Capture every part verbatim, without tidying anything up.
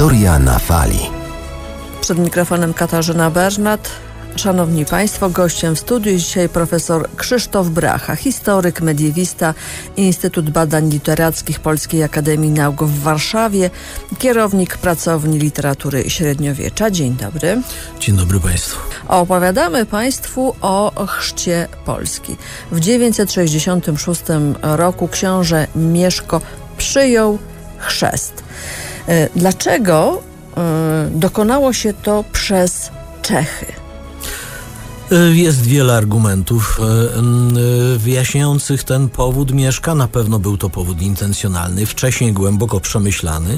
Historia na fali. Przed mikrofonem Katarzyna Bernat. Szanowni Państwo, gościem w studiu jest dzisiaj profesor Krzysztof Bracha, historyk, mediewista, Instytut Badań Literackich Polskiej Akademii Nauk w Warszawie, kierownik pracowni literatury średniowiecza. Dzień dobry. Dzień dobry Państwu. Opowiadamy Państwu o chrzcie Polski. W dziewięćset sześćdziesiątym szóstym roku książę Mieszko przyjął chrzest. Dlaczego dokonało się to przez Czechy? Jest wiele argumentów wyjaśniających ten powód Mieszka. Na pewno był to powód intencjonalny, wcześniej głęboko przemyślany.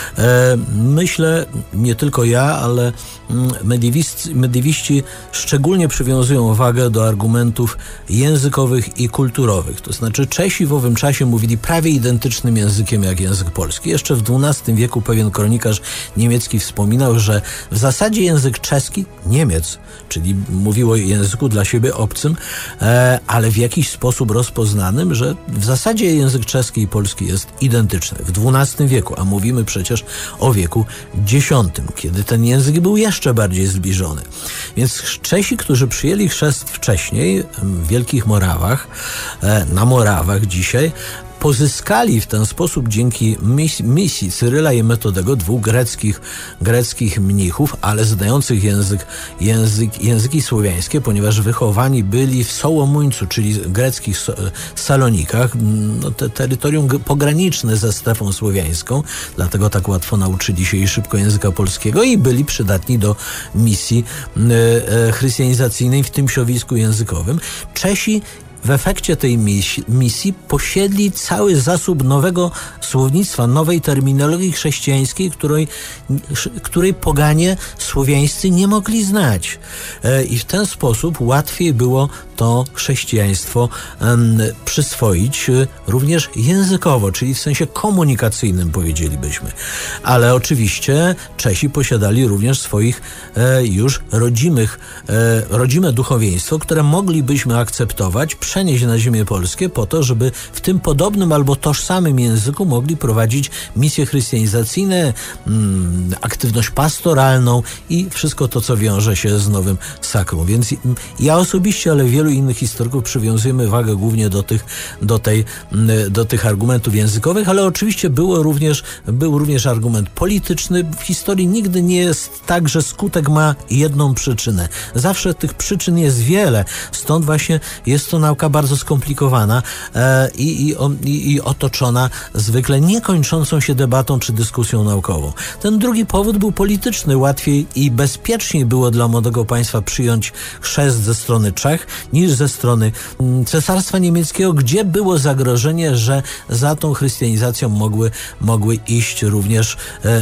Myślę, nie tylko ja, ale mediewiści, mediewiści szczególnie przywiązują wagę do argumentów językowych i kulturowych. To znaczy Czesi w owym czasie mówili prawie identycznym językiem jak język polski. Jeszcze w dwunastym wieku pewien kronikarz niemiecki wspominał, że w zasadzie język czeski, Niemiec, czyli mówiło języku dla siebie obcym, e, ale w jakiś sposób rozpoznanym, że w zasadzie język czeski i polski jest identyczny. W dwunastym wieku, a mówimy przecież o wieku dziesiątym, kiedy ten język był jeszcze bardziej zbliżony. Więc Czesi, którzy przyjęli chrzest wcześniej w Wielkich Morawach, e, na Morawach dzisiaj, pozyskali w ten sposób dzięki misji, misji Cyryla i Metodego, dwóch greckich, greckich mnichów, ale znających język, język, języki słowiańskie, ponieważ wychowani byli w Sołomuńcu, czyli greckich Salonikach, no, te terytorium pograniczne ze strefą słowiańską, dlatego tak łatwo nauczyli się i szybko języka polskiego i byli przydatni do misji e, e, chrystianizacyjnej w tym środowisku językowym. Czesi w efekcie tej misji, misji posiedli cały zasób nowego słownictwa, nowej terminologii chrześcijańskiej, której, której poganie słowiańscy nie mogli znać. I w ten sposób łatwiej było to chrześcijaństwo um, przyswoić również językowo, czyli w sensie komunikacyjnym, powiedzielibyśmy. Ale oczywiście Czesi posiadali również swoich e, już rodzimych, e, rodzime duchowieństwo, które moglibyśmy akceptować, przenieść na ziemię polskie po to, żeby w tym podobnym albo tożsamym języku mogli prowadzić misje chrystianizacyjne, mm, aktywność pastoralną i wszystko to, co wiąże się z nowym sakrum. Więc ja osobiście, ale wielu innych historyków przywiązujemy wagę głównie do tych, do tej, do tych argumentów językowych, ale oczywiście było również, był również argument polityczny. W historii nigdy nie jest tak, że skutek ma jedną przyczynę. Zawsze tych przyczyn jest wiele. Stąd właśnie jest to nauka bardzo skomplikowana e, i, i, i otoczona zwykle niekończącą się debatą czy dyskusją naukową. Ten drugi powód był polityczny. Łatwiej i bezpieczniej było dla młodego państwa przyjąć chrzest ze strony Czech niż ze strony Cesarstwa Niemieckiego, gdzie było zagrożenie, że za tą chrystianizacją mogły, mogły iść również e,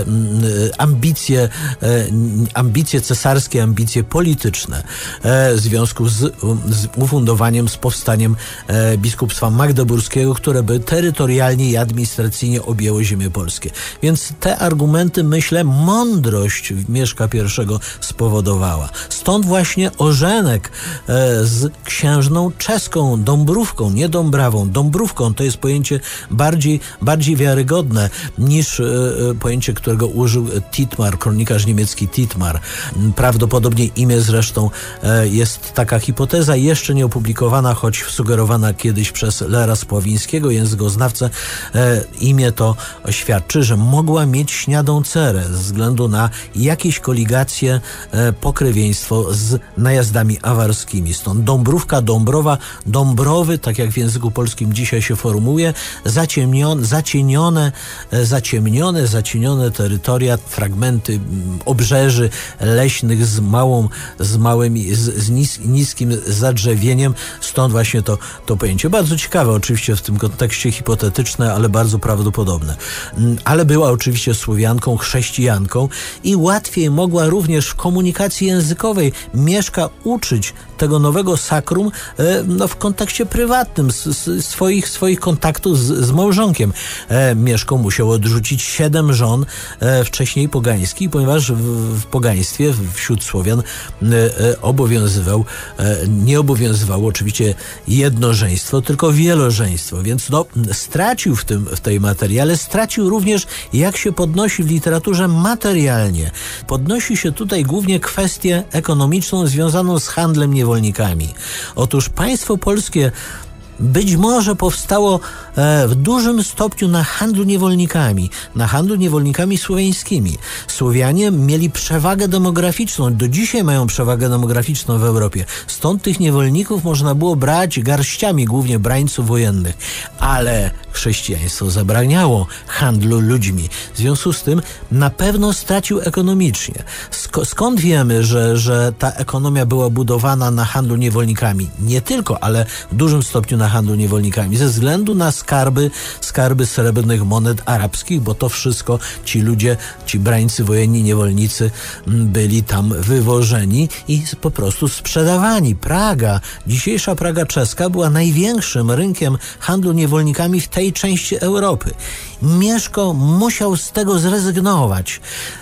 ambicje, e, ambicje cesarskie, ambicje polityczne e, w związku z, z ufundowaniem, z powstaniem e, biskupstwa magdeburskiego, które by terytorialnie i administracyjnie objęło ziemię polskie. Więc te argumenty, myślę, mądrość Mieszka I spowodowała. Stąd właśnie ożenek e, z księżną czeską, Dąbrówką, nie Dąbrawą, Dąbrówką. To jest pojęcie bardziej, bardziej wiarygodne niż e, pojęcie, którego użył Titmar, kronikarz niemiecki Titmar. Prawdopodobnie imię zresztą e, jest taka hipoteza, jeszcze nie opublikowana, choć sugerowana kiedyś przez Lera Spławińskiego, językoznawcę. E, imię to świadczy, że mogła mieć śniadą cerę ze względu na jakieś koligacje, e, pokrewieństwo z najazdami awarskimi. Stąd Dąbrówka, Dąbrowa, Dąbrowy, tak jak w języku polskim dzisiaj się formuje, zaciemnione, zacienione, zaciemnione, zacienione terytoria, fragmenty obrzeży leśnych z małą, z małymi, z, z nis, niskim zadrzewieniem. Stąd właśnie to, to pojęcie. Bardzo ciekawe oczywiście w tym kontekście hipotetyczne, ale bardzo prawdopodobne. Ale była oczywiście Słowianką, chrześcijanką i łatwiej mogła również w komunikacji językowej Mieszka uczyć tego nowego sakrum no, w kontekście prywatnym, z, z swoich, swoich kontaktów z, z małżonkiem. E, Mieszko musiał odrzucić siedem żon e, wcześniej pogańskich, ponieważ w, w pogaństwie wśród Słowian e, e, obowiązywał, e, nie obowiązywało oczywiście jednożeństwo, tylko wielożeństwo. Więc no, stracił w tym, w tej materii, ale stracił również, jak się podnosi w literaturze materialnie. Podnosi się tutaj głównie kwestię ekonomiczną związaną z handlem niewolnikami. Otóż państwo polskie być może powstało e, w dużym stopniu na handlu niewolnikami, na handlu niewolnikami słowiańskimi. Słowianie mieli przewagę demograficzną, do dzisiaj mają przewagę demograficzną w Europie. Stąd tych niewolników można było brać garściami, głównie brańców wojennych. Ale chrześcijaństwo zabraniało handlu ludźmi. W związku z tym na pewno stracił ekonomicznie. Sk- skąd wiemy, że, że ta ekonomia była budowana na handlu niewolnikami? Nie tylko, ale w dużym stopniu na handlu niewolnikami. Ze względu na skarby, skarby srebrnych monet arabskich, bo to wszystko ci ludzie, ci brańcy wojenni, niewolnicy byli tam wywożeni i po prostu sprzedawani. Praga, dzisiejsza Praga czeska była największym rynkiem handlu niewolnikami w tej części Europy. Mieszko musiał z tego zrezygnować.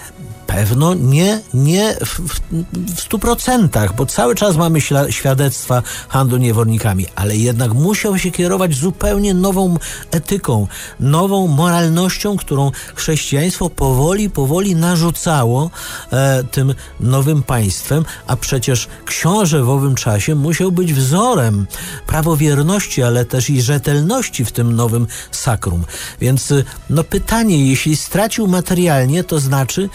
Pewno nie, nie w, w, w stu procentach, bo cały czas mamy śla, świadectwa handlu niewolnikami, ale jednak musiał się kierować zupełnie nową etyką, nową moralnością, którą chrześcijaństwo powoli, powoli narzucało e, tym nowym państwem, a przecież książę w owym czasie musiał być wzorem prawowierności, ale też i rzetelności w tym nowym sakrum. Więc no pytanie, jeśli stracił materialnie, to znaczy,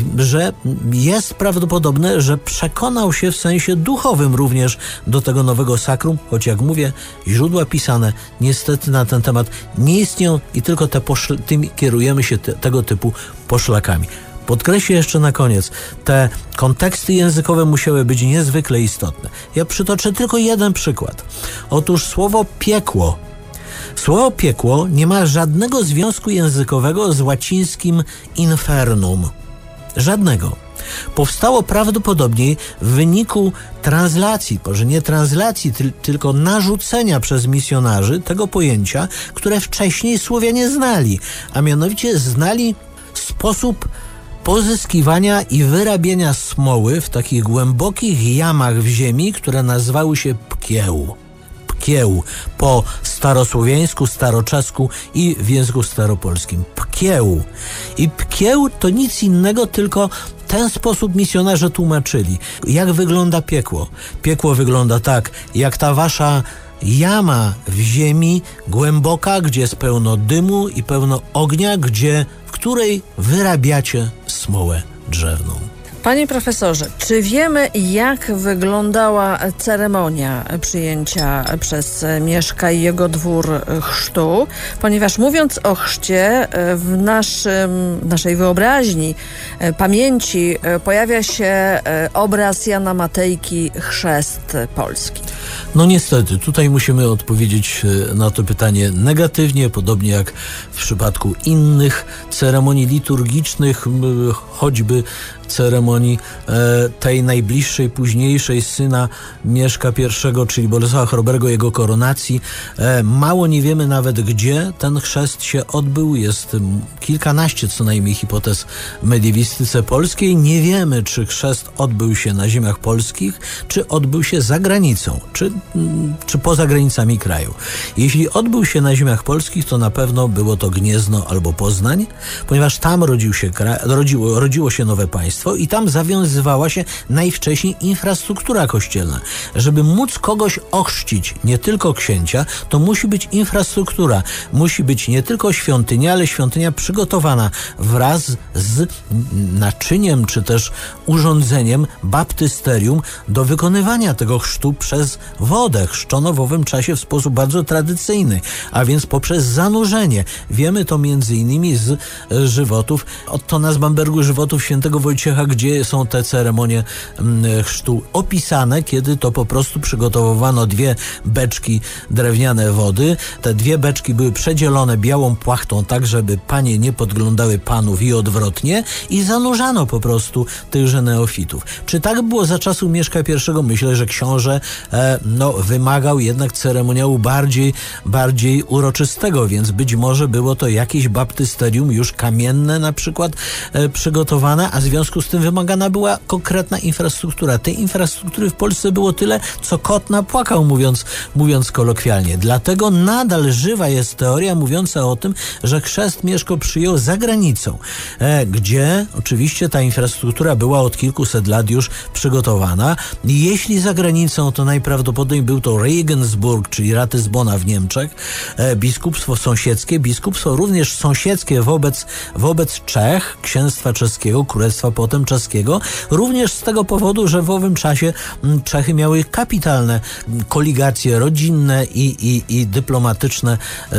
że jest prawdopodobne, że przekonał się w sensie duchowym również do tego nowego sakrum, choć jak mówię, źródła pisane niestety na ten temat nie istnieją i tylko te poszl- tym kierujemy się te, tego typu poszlakami. Podkreślę jeszcze na koniec, te konteksty językowe musiały być niezwykle istotne. Ja przytoczę tylko jeden przykład. Otóż słowo piekło Słowo piekło nie ma żadnego związku językowego z łacińskim infernum. Żadnego. Powstało prawdopodobnie w wyniku translacji, może nie translacji, ty, tylko narzucenia przez misjonarzy tego pojęcia, które wcześniej Słowianie znali, a mianowicie znali sposób pozyskiwania i wyrabiania smoły w takich głębokich jamach w ziemi, które nazywały się pkieł. Pkieł po starosłowiańsku, staroczesku i w języku staropolskim. Pkieł. I pkieł to nic innego, tylko ten sposób misjonarze tłumaczyli. Jak wygląda piekło? Piekło wygląda tak, jak ta wasza jama w ziemi, głęboka, gdzie jest pełno dymu i pełno ognia, gdzie, w której wyrabiacie smołę drzewną. Panie profesorze, czy wiemy, jak wyglądała ceremonia przyjęcia przez Mieszka i jego dwór chrztu? Ponieważ mówiąc o chrzcie, w naszym, naszej wyobraźni, pamięci pojawia się obraz Jana Matejki, chrzest Polski. No niestety, tutaj musimy odpowiedzieć na to pytanie negatywnie, podobnie jak w przypadku innych ceremonii liturgicznych, choćby ceremonii e, tej najbliższej, późniejszej syna Mieszka I, czyli Bolesława Chrobrego, jego koronacji. E, mało nie wiemy nawet, gdzie ten chrzest się odbył. Jest kilkanaście co najmniej hipotez w mediewistyce polskiej. Nie wiemy, czy chrzest odbył się na ziemiach polskich, czy odbył się za granicą, czy, czy poza granicami kraju. Jeśli odbył się na ziemiach polskich, to na pewno było to Gniezno albo Poznań, ponieważ tam rodził się kraj, rodziło, rodziło się nowe państwo i tam zawiązywała się najwcześniej infrastruktura kościelna. Żeby móc kogoś ochrzcić, nie tylko księcia, to musi być infrastruktura. Musi być nie tylko świątynia, ale świątynia przygotowana wraz z naczyniem, czy też urządzeniem baptysterium do wykonywania tego chrztu przez wodę. Chrzczono w owym czasie w sposób bardzo tradycyjny, a więc poprzez zanurzenie. Wiemy to między innymi z żywotów Ottona z Bambergu, żywotów świętego Wojciecha, gdzie są te ceremonie chrztu opisane, kiedy to po prostu przygotowywano dwie beczki drewniane wody. Te dwie beczki były przedzielone białą płachtą, tak żeby panie nie podglądały panów i odwrotnie, i zanurzano po prostu tychże neofitów. Czy tak było za czasów Mieszka I? Myślę, że książę e, no, wymagał jednak ceremoniału bardziej, bardziej uroczystego, więc być może było to jakieś baptysterium już kamienne na przykład e, przygotowane, a w związku z tym wymagało wymagana była konkretna infrastruktura. Tej infrastruktury w Polsce było tyle, co kot napłakał, mówiąc, mówiąc kolokwialnie. Dlatego nadal żywa jest teoria mówiąca o tym, że chrzest Mieszko przyjął za granicą, e, gdzie oczywiście ta infrastruktura była od kilkuset lat już przygotowana. Jeśli za granicą, to najprawdopodobniej był to Regensburg, czyli Ratyzbona w Niemczech, e, biskupstwo sąsiedzkie, biskupstwo również sąsiedzkie wobec, wobec Czech, księstwa czeskiego, królestwa potem czeskiego, również z tego powodu, że w owym czasie Czechy miały kapitalne koligacje rodzinne i, i, i dyplomatyczne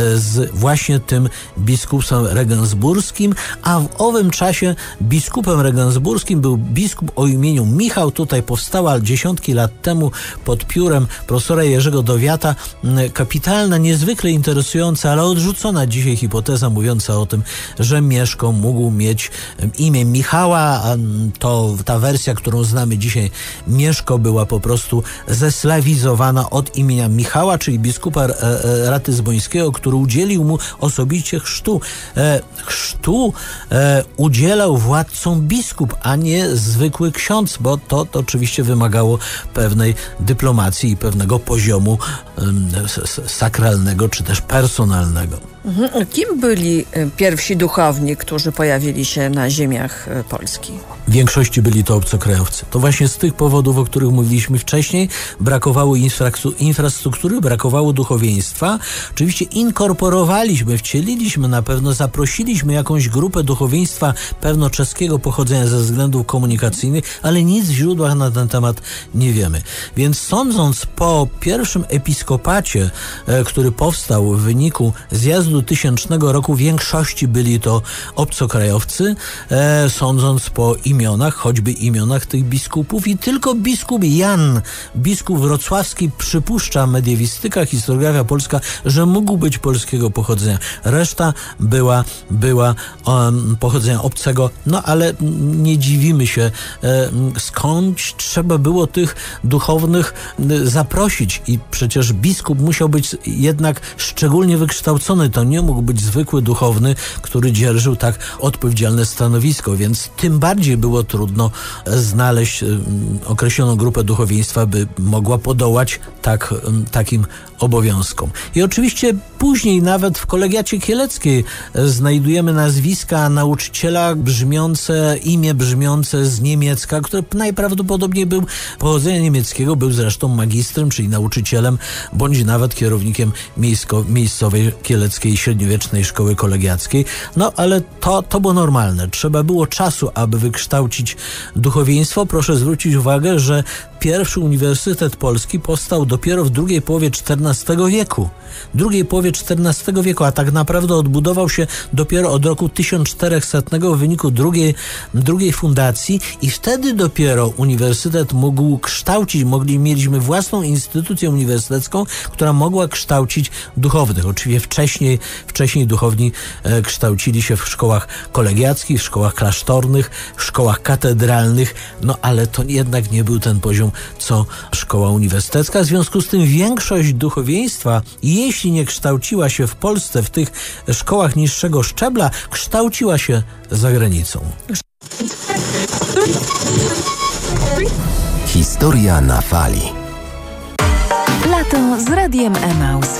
z właśnie tym biskupstwem regensburskim, a w owym czasie biskupem regensburskim był biskup o imieniu Michał. Tutaj powstała dziesiątki lat temu pod piórem profesora Jerzego Dowiata kapitalna, niezwykle interesująca, ale odrzucona dzisiaj hipoteza mówiąca o tym, że Mieszko mógł mieć imię Michała, a to ta wersja, którą znamy dzisiaj, Mieszko, była po prostu zeslawizowana od imienia Michała, czyli biskupa ratyzbońskiego, który udzielił mu osobiście chrztu. E, chrztu e, udzielał władcom biskup, a nie zwykły ksiądz, bo to, to oczywiście wymagało pewnej dyplomacji i pewnego poziomu um, sakralnego czy też personalnego. Mhm. Kim byli pierwsi duchowni, którzy pojawili się na ziemiach Polski? W większości byli to obcokrajowcy. To właśnie z tych powodów, o których mówiliśmy wcześniej, brakowało infrastruktury, brakowało duchowieństwa. Oczywiście inkorporowaliśmy, wcieliliśmy na pewno, zaprosiliśmy jakąś grupę duchowieństwa pewno czeskiego pochodzenia ze względów komunikacyjnych, ale nic w źródłach na ten temat nie wiemy. Więc sądząc po pierwszym episkopacie, e, który powstał w wyniku zjazdu tysięcznego roku, w większości byli to obcokrajowcy, e, sądząc po imionach, choćby imionach tych biskupów, i tylko biskup Jan, biskup wrocławski, przypuszcza mediewistyka, historiografia polska, że mógł być polskiego pochodzenia. Reszta była, była um, pochodzenia obcego, no ale nie dziwimy się, e, skądś trzeba było tych duchownych e, zaprosić i przecież biskup musiał być jednak szczególnie wykształcony. To nie mógł być zwykły duchowny, który dzierżył tak odpowiedzialne stanowisko, więc tym bardziej było trudno znaleźć określoną grupę duchowieństwa, by mogła podołać tak, takim obowiązkom. I oczywiście później nawet w kolegiacie kieleckiej znajdujemy nazwiska nauczyciela brzmiące, imię brzmiące z niemiecka, który najprawdopodobniej był pochodzenia niemieckiego, był zresztą magistrem, czyli nauczycielem, bądź nawet kierownikiem miejsko, miejscowej kieleckiej średniowiecznej szkoły kolegiackiej. No ale to, to było normalne. Trzeba było czasu, aby wykształcić duchowieństwo. Proszę zwrócić uwagę, że pierwszy Uniwersytet Polski powstał dopiero w drugiej połowie czternastego wieku. drugiej połowie czternastego wieku, a tak naprawdę odbudował się dopiero od roku tysiąc czterysta w wyniku drugiej, drugiej fundacji i wtedy dopiero uniwersytet mógł kształcić, mogli, mieliśmy własną instytucję uniwersytecką, która mogła kształcić duchownych. Oczywiście wcześniej, wcześniej duchowni e, kształcili się w szkołach kolegiackich, w szkołach klasztornych, w szkołach katedralnych, no ale to jednak nie był ten poziom, co szkoła uniwersytecka. W związku z tym większość duchowieństwa, jeśli nie kształciła się w Polsce w tych szkołach niższego szczebla, kształciła się za granicą. Historia na fali. Lato z Radiem Emaus.